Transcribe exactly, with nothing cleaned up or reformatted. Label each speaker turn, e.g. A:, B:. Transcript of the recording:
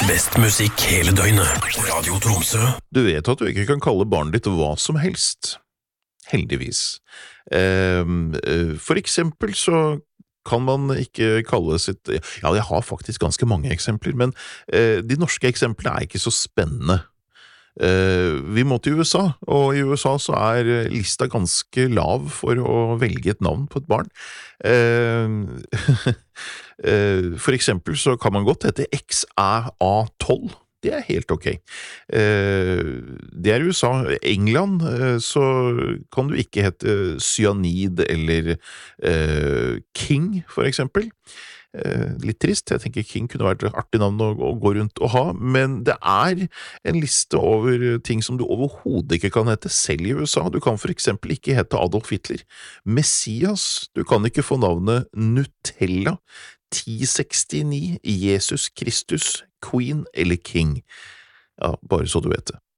A: Best musikk hele døgnet. Radio Tromsø.
B: Du vet at du ikke kan kalle barnet ditt hva som helst. Heldigvis. For eksempel så kan man ikke kalle sitt... Ja, jeg har faktisk ganske mange eksempler, men de norske eksemplene er ikke så spennende. Vi må til U S A, og i U S A så er lista ganske lav for å velge et navn på et barn. For eksempel så kan man godt hete X A tolv. Det er helt ok. Det er U S A. England så kan du ikke hete Cyanid eller King, for eksempel. Litt trist, jeg tenker King kunne vært et artig navn å, å gå rundt og ha, men det er en liste over ting som du overhodet ikke kan hete selv i U S A. Du kan for eksempel ikke hete Adolf Hitler. Messias, du kan ikke få navnet Nutella, ti sekstini, Jesus Kristus, Queen eller King. Ja, bare så du vet det.